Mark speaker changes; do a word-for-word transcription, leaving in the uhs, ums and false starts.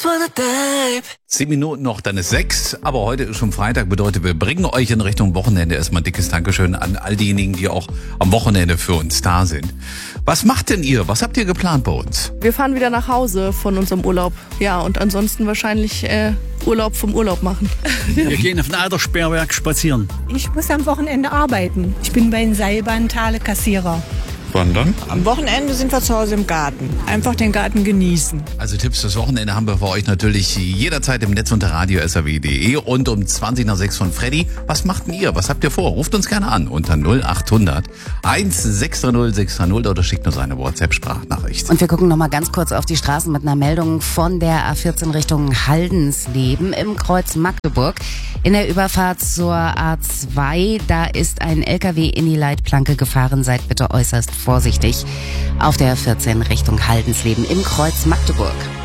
Speaker 1: Zehn Minuten noch, dann ist sechs. Aber heute ist schon Freitag, bedeutet, wir bringen euch in Richtung Wochenende. Erstmal ein dickes Dankeschön an all diejenigen, die auch am Wochenende für uns da sind. Was macht denn ihr? Was habt ihr geplant bei uns?
Speaker 2: Wir fahren wieder nach Hause von unserem Urlaub. Ja, und ansonsten wahrscheinlich äh, Urlaub vom Urlaub machen.
Speaker 3: Wir gehen auf den Eidersperrwerk spazieren.
Speaker 4: Ich muss am Wochenende arbeiten. Ich bin bei den Seilbahntale Kassierer.
Speaker 5: Wandern?
Speaker 6: Am Wochenende sind wir zu Hause im Garten. Einfach den Garten genießen.
Speaker 1: Also Tipps fürs Wochenende haben wir für euch natürlich jederzeit im Netz unter radio s r w punkt d e und um zwanzig nach sechs von Freddy. Was macht denn ihr? Was habt ihr vor? Ruft uns gerne an unter null acht hundert eins sechs drei null sechs drei null oder schickt uns eine WhatsApp-Sprachnachricht.
Speaker 7: Und wir gucken noch mal ganz kurz auf die Straßen mit einer Meldung von der A vierzehn Richtung Haldensleben im Kreuz Magdeburg. In der Überfahrt zur A zwei, da ist ein L K W in die Leitplanke gefahren. Seid bitte äußerst vorsichtig auf der A vierzehn Richtung Haldensleben im Kreuz Magdeburg.